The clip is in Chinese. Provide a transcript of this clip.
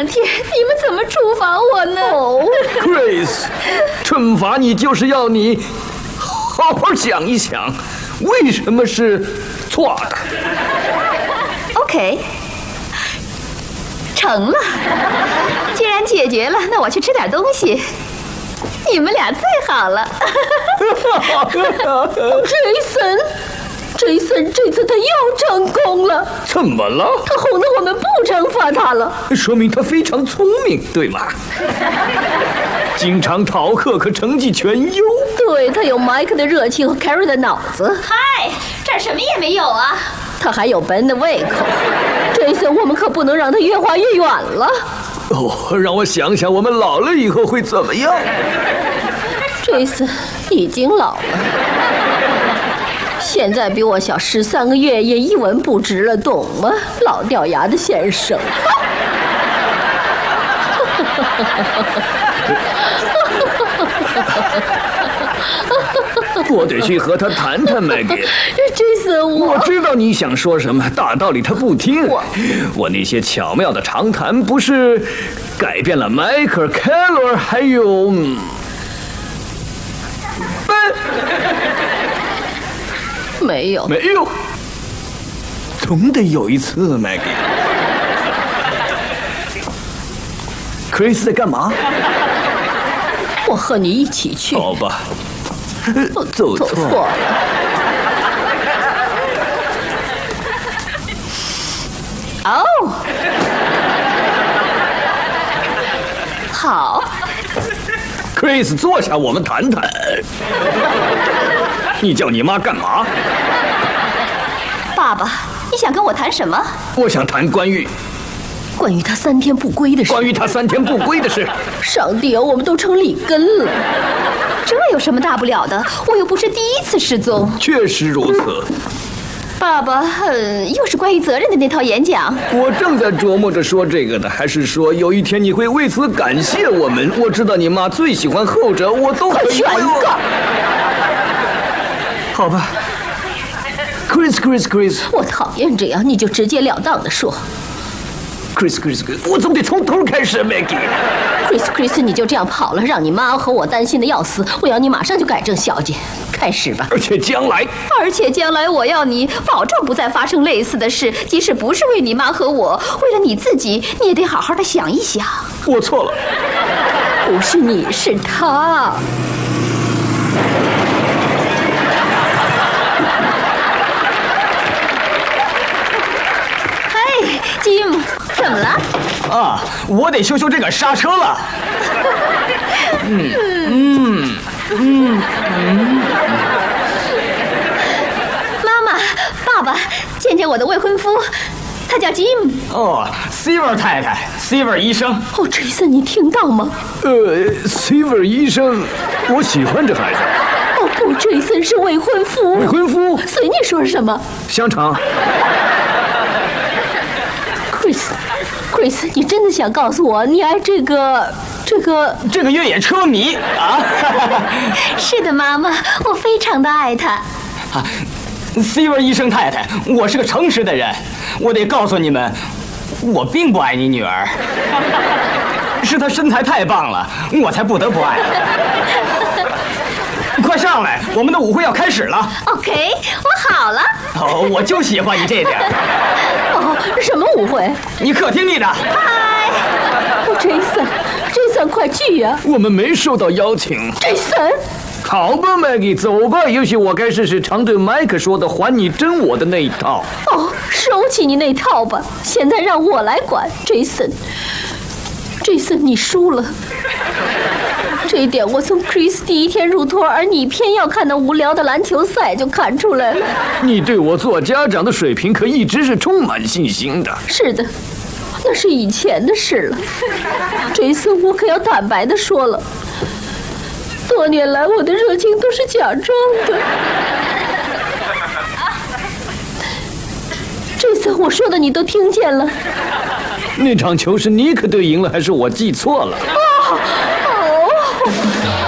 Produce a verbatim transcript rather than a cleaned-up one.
天，你们怎么处罚我呢？哦 ，Grace， 惩罚你就是要你好好想一想，为什么是错的。 OK， 成了。既然解决了，那我去吃点东西。你们俩最好了。Jason。Jason， 这次他又成功了。 怎么了？ 他哄得我们不惩罚他了。 说明他非常聪明，对吗？经常逃课，可成绩全优。 对，他有 Mike 的热情和 Carrie 的脑子。 嗨，这儿什么也没有啊。 他还有 Ben 的胃口。Jason， 我们可不能让他越滑越远了。 哦，让我想想，我们老了以后会怎么样 ？Jason 已经老了。现在比我小十三个月，也一文不值了，懂吗，老掉牙的先生？ 我得去和他谈谈，麦给。 这次我我知道你想说什么，大道理他不听。 我我那些巧妙的长谈，不是改变了迈克尔、凯罗还有Ben。 没有， 没有，总得有一次，麦给。Chris 在干嘛？ 我和你一起去。 好吧，走错了。哦，好。 Chris， 坐下，我们谈谈。你叫你妈干嘛？ 爸爸，你想跟我谈什么？ 我想谈关于， 关于他三天不归的事。 关于他三天不归的事。 上帝啊，我们都成里根了。 这有什么大不了的？我又不是第一次失踪。 确实如此。 爸爸，嗯，又是关于责任的那套演讲。 我正在琢磨着说这个的，还是说有一天你会为此感谢我们？我知道你妈最喜欢后者，我都可以。 选一个。 好吧 ，Chris Chris Chris， 我讨厌这样，你就直截了当的说。 Chris Chris Chris， 我总得从头开始 ，Maggie。Chris Chris， 你就这样跑了，让你妈和我担心的要死。我要你马上就改正小姐，开始吧。 而且将来， 而且将来，我要你保证不再发生类似的事，即使不是为你妈和我，为了你自己，你也得好好的想一想。 我错了， 不是你，是他。 Jim， 怎么了？ 啊，我得修修这个刹车了。嗯嗯嗯嗯。 妈妈，爸爸，见见我的未婚夫，他叫 Jim。 哦 ，Silver 太太 ，Silver 医生。 哦 ，Jason， 你听到吗？ 呃 ，Silver 医生，我喜欢这孩子。 哦不 ，Jason 是未婚夫。 未婚夫？ 随你说什么。 香肠。 Chris，Chris， 你真的想告诉我你爱这个这个这个越野车迷啊？ 是的，妈妈，我非常的爱他。 啊 ，Silver 医生太太，我是个诚实的人，我得告诉你们，我并不爱你女儿，是她身材太棒了，我才不得不爱她。快上来，我们的舞会要开始了。 OK， 我好了。 哦，我就喜欢你这点。 哦，什么舞会？ 你客厅里的。 嗨。 哦 ，Jason，Jason， 快去呀！ 我们没收到邀请。 Jason。 好吧 ，Maggie， 走吧。也许我该试试常对麦克说的“还你真我的”那一套。 哦，收起你那套吧。现在让我来管 ，Jason。Jason， 你输了。这一点我从 Chris 第一天入托，而你偏要看那无聊的篮球赛就看出来了。 你对我做家长的水平可一直是充满信心的。 是的，那是以前的事了。Jason， 我可要坦白的说了，多年来我的热情都是假装的。Jason， 我说的你都听见了。 那场球是尼克队赢了，还是我记错了？ 啊！